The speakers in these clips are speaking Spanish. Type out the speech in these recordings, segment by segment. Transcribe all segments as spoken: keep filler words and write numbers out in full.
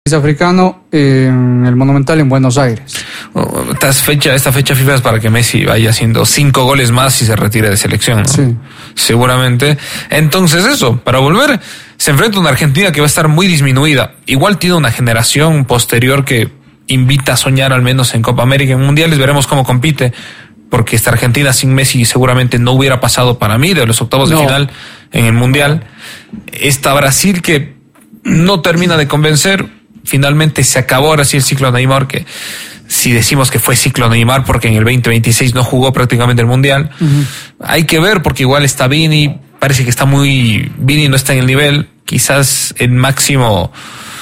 africano en el Monumental en Buenos Aires. Esta fecha, esta fecha FIFA es para que Messi vaya haciendo cinco goles más y se retire de selección, ¿no? Sí. Seguramente. Entonces eso, para volver, se enfrenta a una Argentina que va a estar muy disminuida. Igual tiene una generación posterior que invita a soñar al menos en Copa América. En Mundiales veremos cómo compite, porque esta Argentina sin Messi seguramente no hubiera pasado para mí de los octavos no. de final en el Mundial. Esta Brasil que no termina de convencer. Finalmente se acabó ahora sí el ciclo Neymar, que si decimos que fue ciclo Neymar porque en el veinte veintiséis no jugó prácticamente el Mundial, uh-huh. hay que ver porque igual está Vini, parece que está muy... Vini no está en el nivel, quizás el máximo,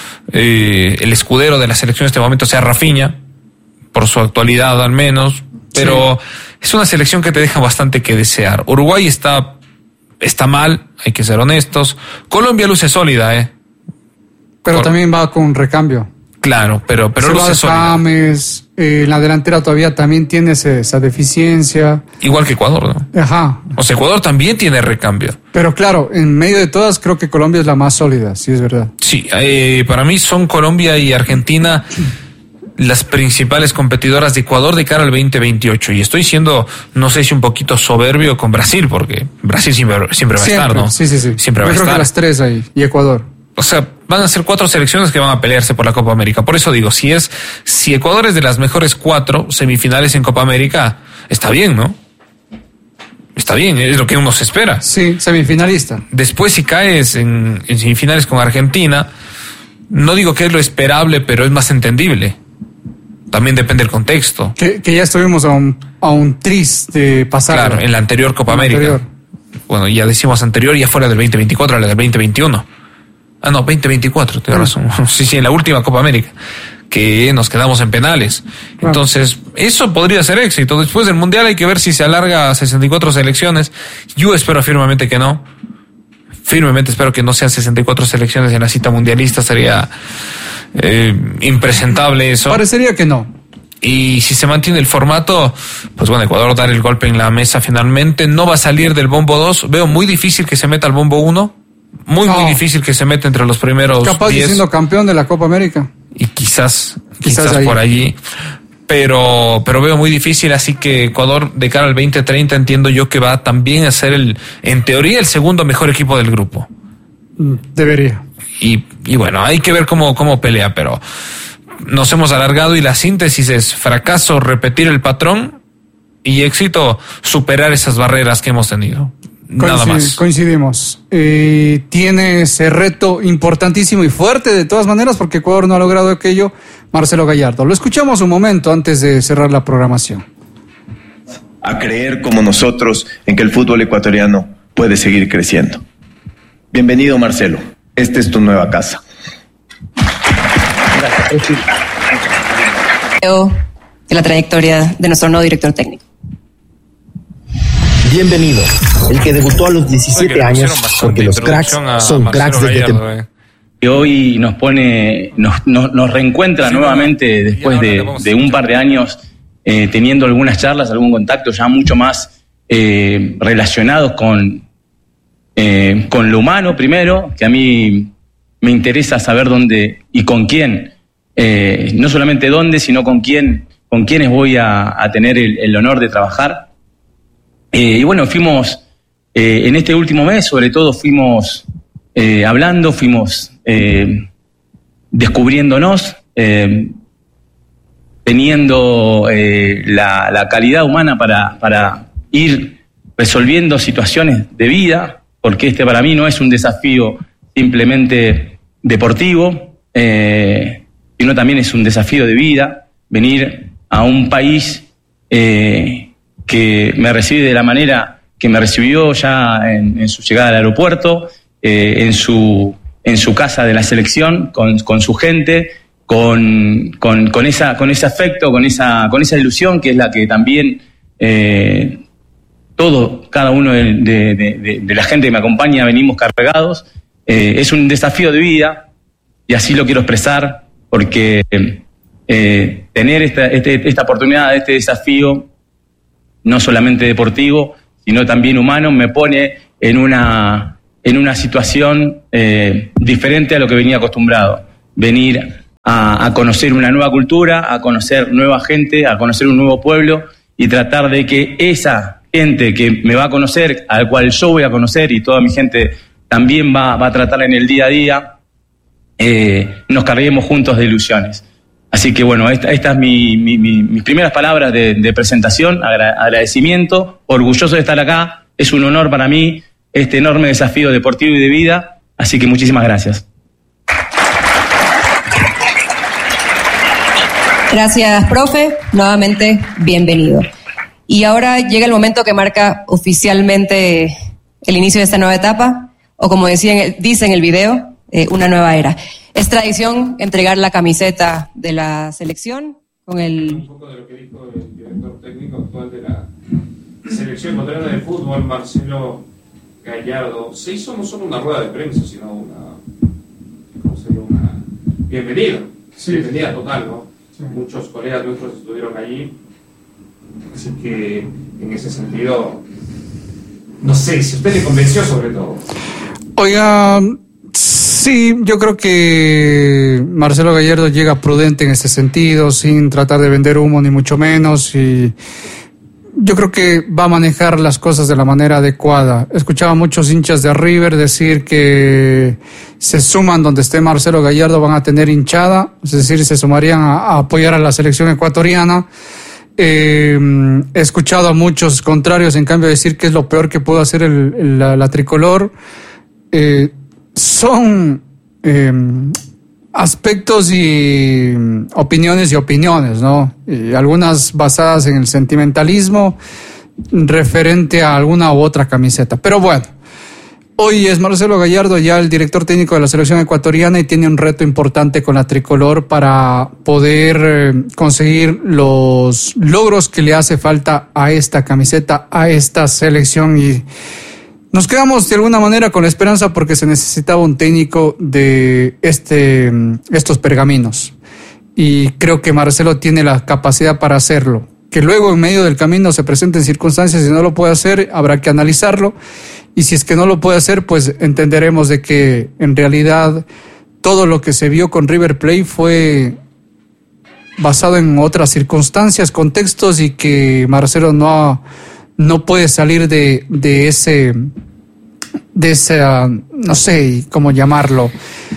eh, el escudero de la selección en este momento sea Rafinha, por su actualidad al menos, pero sí. es una selección que te deja bastante que desear. Uruguay está, está mal, hay que ser honestos. Colombia luce sólida, eh. Pero Por... también va con recambio. Claro, pero, pero luce sólida. James, eh, en la delantera todavía también tiene ese, esa deficiencia. Igual que Ecuador, ¿no? Ajá. O sea, Ecuador también tiene recambio. Pero claro, en medio de todas creo que Colombia es la más sólida, sí es verdad. Sí, eh, para mí son Colombia y Argentina las principales competidoras de Ecuador de cara al veinte veintiocho. Y estoy siendo, no sé si un poquito soberbio con Brasil, porque Brasil siempre, siempre va siempre, a estar, ¿no? Sí, sí, sí. Siempre Yo va a creo estar. Que las tres ahí, y Ecuador. O sea, van a ser cuatro selecciones que van a pelearse por la Copa América. Por eso digo, si es, si Ecuador es de las mejores cuatro semifinales en Copa América, está bien, ¿no? Está bien, es lo que uno se espera. Sí, semifinalista. Después, si caes en, en semifinales con Argentina, no digo que es lo esperable, pero es más entendible. También depende del contexto. Que, que ya estuvimos a un, a un tris de pasar. Claro, en la anterior Copa América. Anterior. Bueno, ya decimos anterior, ya fuera del veinte veinticuatro, la del veinte veintiuno. Ah, no, veinte veinticuatro, tienes razón. Sí, sí, en la última Copa América, que nos quedamos en penales. Entonces, eso podría ser éxito. Después del Mundial hay que ver si se alarga a sesenta y cuatro selecciones. Yo espero firmemente que no. Firmemente espero que no sean sesenta y cuatro selecciones en la cita mundialista. Sería eh, impresentable eso. Parecería que no. Y si se mantiene el formato, pues bueno, Ecuador dar el golpe en la mesa finalmente. No va a salir del bombo dos. Veo muy difícil que se meta al bombo uno. Muy, no. muy difícil que se meta entre los primeros capaz diez. De siendo campeón de la Copa América. Y quizás, quizás, quizás por allí. Pero, pero veo muy difícil, así que Ecuador de cara al veinte treinta entiendo yo que va también a ser el, en teoría, el segundo mejor equipo del grupo. Debería. Y, y bueno, hay que ver cómo, cómo pelea, pero nos hemos alargado y la síntesis es fracaso, repetir el patrón y éxito, superar esas barreras que hemos tenido. Nada Coincid- más. Coincidimos. Eh, tiene ese reto importantísimo y fuerte de todas maneras porque Ecuador no ha logrado aquello. Marcelo Gallardo. Lo escuchamos un momento antes de cerrar la programación. A creer como nosotros en que el fútbol ecuatoriano puede seguir creciendo. Bienvenido, Marcelo. Esta es tu nueva casa. De la trayectoria de nuestro nuevo director técnico. Bienvenido, el que debutó a los diecisiete años, porque los cracks son cracks desde temprano. Y hoy nos pone, nos, nos, nos reencuentra sí, nuevamente después de, de un par de años eh, teniendo algunas charlas, algún contacto ya mucho más eh, relacionados con, eh, con lo humano primero, que a mí me interesa saber dónde y con quién, eh, no solamente dónde, sino con quién, con quiénes voy a, a tener el, el honor de trabajar. Eh, y bueno, fuimos, eh, en este último mes, sobre todo, fuimos eh, hablando, fuimos eh, descubriéndonos, eh, teniendo eh, la, la calidad humana para, para ir resolviendo situaciones de vida, porque este para mí no es un desafío simplemente deportivo, eh, sino también es un desafío de vida, venir a un país eh, que me recibe de la manera que me recibió ya en, en su llegada al aeropuerto, eh, en su en su casa de la selección, con, con su gente, con, con, con, esa, con ese afecto, con esa, con esa ilusión que es la que también eh, todo, cada uno de, de, de, de la gente que me acompaña venimos cargados. Eh, es un desafío de vida y así lo quiero expresar porque eh, tener esta, este, esta oportunidad, este desafío, no solamente deportivo, sino también humano, me pone en una, en una situación eh, diferente a lo que venía acostumbrado. Venir a, a conocer una nueva cultura, a conocer nueva gente, a conocer un nuevo pueblo y tratar de que esa gente que me va a conocer, al cual yo voy a conocer y toda mi gente también va, va a tratar en el día a día, eh, nos carguemos juntos de ilusiones. Así que bueno, estas esta es mi, mi, mi, mis primeras palabras de, de presentación, agra, agradecimiento, orgulloso de estar acá, es un honor para mí este enorme desafío deportivo y de vida, así que muchísimas gracias. Gracias, profe. Nuevamente, bienvenido. Y ahora llega el momento que marca oficialmente el inicio de esta nueva etapa, o como decía, dice en el video, eh, una nueva era. Es tradición entregar la camiseta de la selección con el... Un poco de lo que dijo el director técnico actual de la selección ecuatoriana de fútbol, Marcelo Gallardo. Se hizo no solo una rueda de prensa, sino una... ¿Cómo sería? Una bienvenida. Sí. Bienvenida total, ¿no? Sí. Muchos colegas nuestros estuvieron allí. Así que, en ese sentido, no sé, si usted le convenció sobre todo. Oiga... Sí, yo creo que Marcelo Gallardo llega prudente en este sentido, sin tratar de vender humo ni mucho menos, y yo creo que va a manejar las cosas de la manera adecuada. Escuchaba a muchos hinchas de River decir que se suman donde esté Marcelo Gallardo, van a tener hinchada, es decir, se sumarían a, a apoyar a la selección ecuatoriana. Eh, he escuchado a muchos contrarios, en cambio, decir que es lo peor que pudo hacer el, el, la, la tricolor. Eh, Son eh, aspectos y opiniones y opiniones, ¿no? Y algunas basadas en el sentimentalismo referente a alguna u otra camiseta. Pero bueno, hoy es Marcelo Gallardo ya el director técnico de la selección ecuatoriana y tiene un reto importante con la tricolor para poder eh, conseguir los logros que le hace falta a esta camiseta, a esta selección, y nos quedamos de alguna manera con la esperanza porque se necesitaba un técnico de este, estos pergaminos. Y creo que Marcelo tiene la capacidad para hacerlo. Que luego en medio del camino se presenten circunstancias y no lo puede hacer, habrá que analizarlo. Y si es que no lo puede hacer, pues entenderemos de que en realidad todo lo que se vio con River Plate fue basado en otras circunstancias, contextos, y que Marcelo no ha... no puede salir de, de ese, de esa, no sé cómo llamarlo,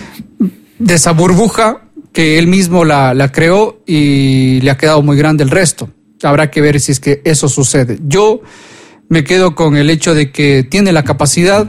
de esa burbuja que él mismo la, la creó y le ha quedado muy grande el resto. Habrá que ver si es que eso sucede. Yo me quedo con el hecho de que tiene la capacidad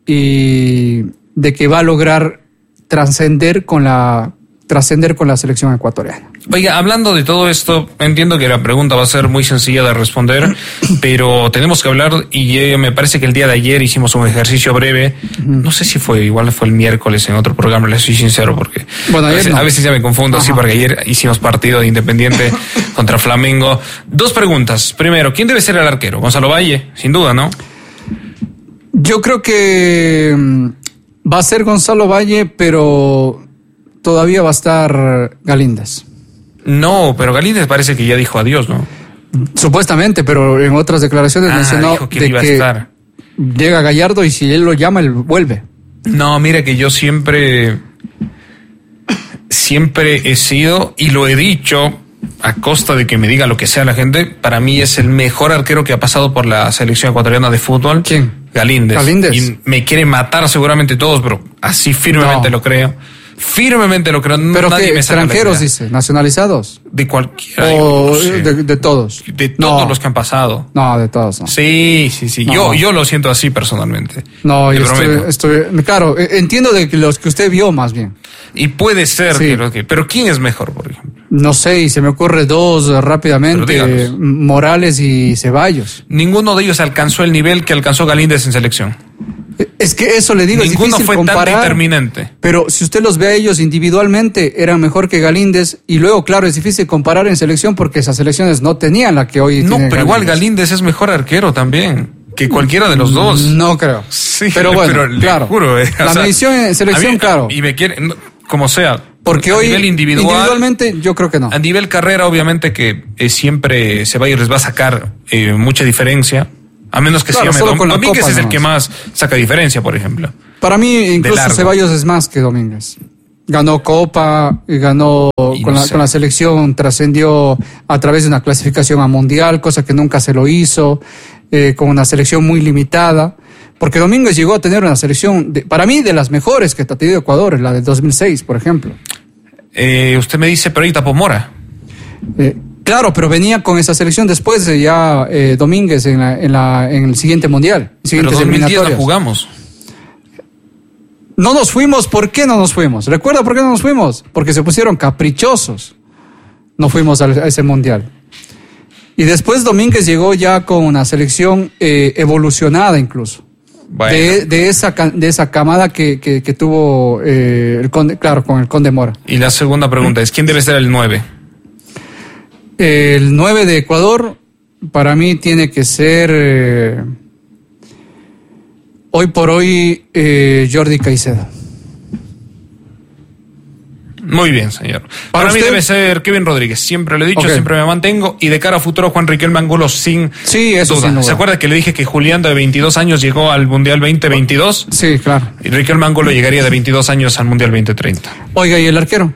y de que va a lograr trascender con la trascender con la selección ecuatoriana. Oiga, hablando de todo esto, entiendo que la pregunta va a ser muy sencilla de responder, pero tenemos que hablar, y eh, me parece que el día de ayer hicimos un ejercicio breve, uh-huh. no sé si fue, igual fue el miércoles en otro programa, les soy sincero, porque bueno, a, veces, no. a veces ya me confundo, Ajá. sí, porque ayer hicimos partido de Independiente contra Flamengo. Dos preguntas. Primero, ¿quién debe ser el arquero? Gonzalo Valle, sin duda, ¿no? Yo creo que va a ser Gonzalo Valle, pero todavía va a estar Galíndez. No, pero Galíndez parece que ya dijo adiós, ¿no? Supuestamente, pero en otras declaraciones ah, mencionó dijo que de iba que a estar. Llega Gallardo y si él lo llama, él vuelve. No, mire que yo siempre, siempre he sido, y lo he dicho a costa de que me diga lo que sea la gente, para mí es el mejor arquero que ha pasado por la selección ecuatoriana de fútbol. ¿Quién? Galíndez. Galíndez. Y me quieren matar seguramente todos, pero así firmemente no. lo creo. Firmemente lo creo. ¿Pero nadie qué? Me ¿Extranjeros, dice? ¿Nacionalizados? De cualquiera. ¿O no sé. de, de todos? De todos no. los que han pasado. No, de todos no. Sí, sí, sí. No. Yo, yo lo siento así personalmente. No, yo estoy, estoy... Claro, entiendo de los que usted vio más bien. Y puede ser sí. que los que... Pero ¿quién es mejor, por ejemplo? No sé, y se me ocurre dos rápidamente. Morales y Ceballos. Ninguno de ellos alcanzó el nivel que alcanzó Galíndez en selección. Es que eso le digo, Ninguno es difícil fue comparar, tan determinante. Pero si usted los ve a ellos individualmente, eran mejor que Galíndez. Y luego, claro, es difícil comparar en selección porque esas selecciones no tenían la que hoy no, tiene. No, pero Galíndez. Igual Galíndez es mejor arquero también que cualquiera de los dos. No creo. Sí, pero bueno, pero claro. Juro, eh, la sea, medición en selección, mí, claro. Y me quiere, como sea. Porque a hoy, nivel individual, individualmente, yo creo que no. A nivel carrera, obviamente que eh, siempre Ceballos les va a sacar eh, mucha diferencia. A menos que claro, se llame Dom- Domínguez Copa, es el nomás. que más saca diferencia, por ejemplo. Para mí, incluso Ceballos es más que Domínguez. Ganó Copa, ganó Y con, no la, sé. con la selección, trascendió a través de una clasificación a Mundial, cosa que nunca se lo hizo, eh, con una selección muy limitada. Porque Domínguez llegó a tener una selección, de, para mí, de las mejores que ha tenido Ecuador, la del dos mil seis, por ejemplo. Eh, usted me dice, pero ahí tapó Mora. Eh, claro, pero venía con esa selección después de ya eh, Domínguez en, la, en, la, en el siguiente Mundial. Pero Siguientes dos mil diez la eliminatorias. jugamos. No nos fuimos, ¿por qué no nos fuimos? ¿Recuerda por qué no nos fuimos? Porque se pusieron caprichosos. No fuimos a, a ese Mundial. Y después Domínguez llegó ya con una selección eh, evolucionada incluso. Bueno. De, de, esa, ca- de esa camada que, que, que tuvo eh, el Conde, claro, con el Conde Mora. Y la segunda pregunta es, ¿quién debe ser el nueve? El nueve de Ecuador, para mí tiene que ser, eh, hoy por hoy, eh, Jordi Caicedo. Muy bien, señor. Para, ¿Para mí usted? debe ser Kevin Rodríguez. Siempre lo he dicho, Ok. siempre me mantengo. Y de cara a futuro, Juan Riquelme Angulo sin Sí, eso duda. sin duda. ¿Se acuerda que le dije que Julián de veintidós años llegó al Mundial veinte veintidós? Sí, claro. Y Riquelme Angulo llegaría de veintidós años al Mundial veinte treinta. Oiga, ¿y el arquero?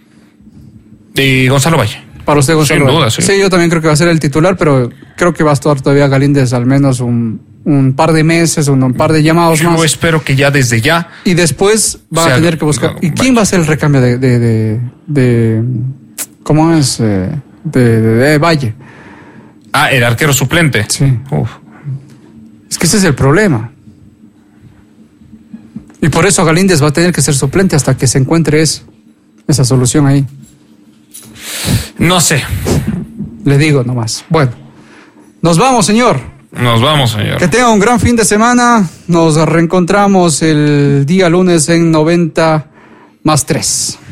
Y Gonzalo Valle. Para usted, Gonzalo. Sin Valle. duda, sí. Sí, yo también creo que va a ser el titular, pero creo que va a estar todavía Galíndez al menos un, un par de meses, un, un par de llamados Yo más. espero que ya desde ya. Y después va O sea, a tener que buscar. ¿Y vale. quién va a ser el recambio de. de, de, de- ¿Cómo es? Eh, De, de, de Valle. Ah, el arquero suplente. Sí. Uf. Es que ese es el problema. Y por eso Galíndez va a tener que ser suplente hasta que se encuentre eso, esa solución ahí. No sé. Le digo nomás. Bueno, nos vamos, señor. Nos vamos, señor. Que tenga un gran fin de semana. Nos reencontramos el día lunes en noventa más tres.